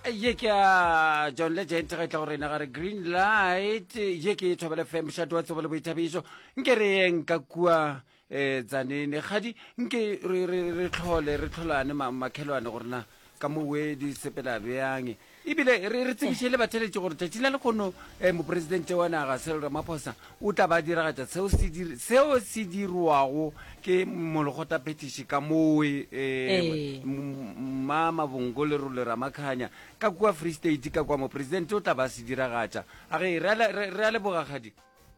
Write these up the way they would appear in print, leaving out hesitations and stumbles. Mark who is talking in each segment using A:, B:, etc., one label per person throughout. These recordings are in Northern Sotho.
A: ye ke a John Legend ga tla gore na gare green light ye ke tshobele fm shadow tsobele boithabiso nke re enka kua tsanene gadi nke re tlholane makhelwane gore na ka mo we di sepela beang ibile re tsebishele batheletse gore tšatši la lekgono mopresidente wa naga Cyril Ramaphosa o tla ba diragatša seo se dirwago ke mologota petiši ka mowe mama bongole role Ramakhanya ka kua Free State ka kua mopresidente o tla ba se diragatša age re a lebogagadi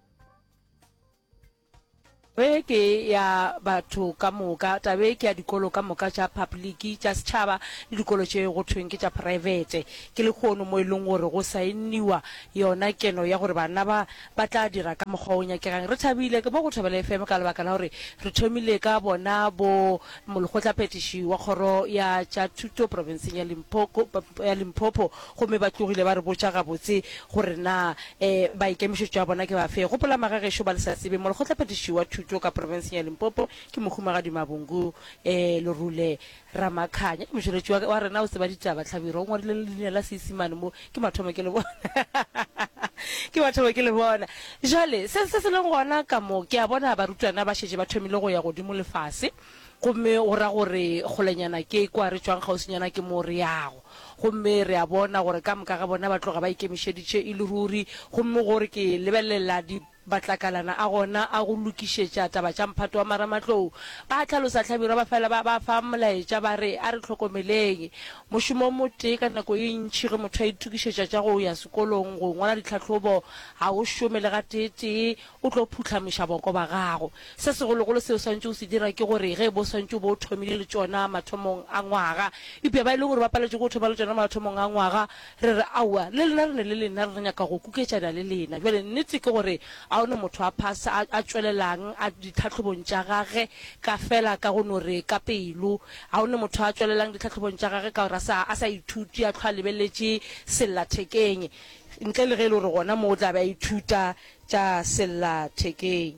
B: ke ya batho ka moka tabe ke ya dikolo ka moka tša public tša setšhaba le dikolo tše go thweng ke tša private ke le kgono mo e leng gore go saeniwa yona keno ya gore bana ba tla dira ka mokgwa o nyakegang re thabile ke bo go Thobela FM ka lebaka la gore re thomile ka bona bo mologotla petiši wa kgoro ya tša thuto provinceng ya Limpopo gomme ba tlogile ba re botša gabotse gore na ba ikemišetšo ya bona ke bafe gopola magagešo ba le sa tsebe mologotla petiši wa thuto ka province ya Limpopo ke mohumagadi Mabungu Lerule Ramakhanya mošoletši wa rena o se ba ditaba Tlhabiro o ngwadile leina la Seesimane mo ke mathomo ke le bona ke batho ke le bona jale se leng gona ka mo ke a bona barutwana ba šetse ba thomile go ya godimo lefase gomme o ra gore golenyana ke kwa re tswang gausinyana ke mo re yago gomme re a bona gore ka moka ga bona ba tloga ba ikemišeditše e le ruri gomme gore ke lebelela di batlakalana a gona a go lokišetša taba tša mphato wa maramatlou ba tlhalosa Tlhabiro ba fela ba fa molaetša ba re a re tlhokomeleng mošomo mote ka nako e ntšhi ge motho a ithukišetša tša go ya sekolong go ngwala ditlhatlhobo ga o šome le ga tee o tlo phutlhamiša boko ba gago se segologolo seo swantse o se dira ke gore ge bo swantse bo thomile le tšona mathomong a ngwaga epea ba e leng gore ba paletše go thoma le tšona mathomong a ngwaga re re aua le lena re ne le lena re nyaka go kuketšana le lena jale nnete ke gore a one motho a phasa a tswelelang a ditlhatlhobong tša gage ka fela ka go nore ka pelo a one motho a tswelelang ditlhatlhobong tša gage ka gore a sa ithuti a tlhoa lebeletše sellathekeng ntle le ge e le gore gona mo o tla ba ithuta tša sellathekeng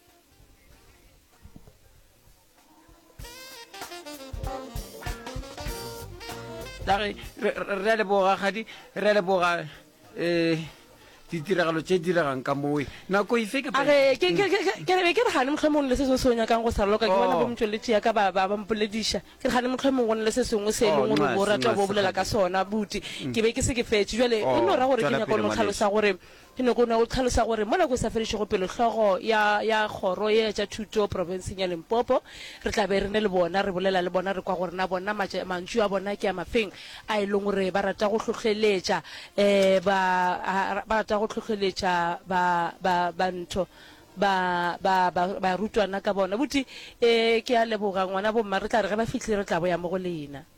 A: re a leboga gadi re a leboga ditiragalo tše diragang ka moe nako ife ke
B: re gane motlhomong le se sengwe se o nyakang go saraloka ke bona bo motšweletši ya ka ba mpolediša ke re gane motlhomong go ne le se sengwe se e leng gore bo rata bo bolela ka sona buti ke be ke se ke fetse jale e no ra gore ke nyako no tlhalosa gore ke nako o tlhalosa gore mo nako e sa fedišego pelo tlhogo ya kgoro ye tša thuto provinceng ya Limpopo re tla be re ne le bona re bolela le bona re kwa gore na bona mantšu a bona ke a mafeng a e leng gore ba rata go tlhotlheletša ba rata go tlhotlheletša bantho ba rutwana ka bona buti ke a leboga ngwana bomma re tla re ge ba fitlhe re tla boya mo go lena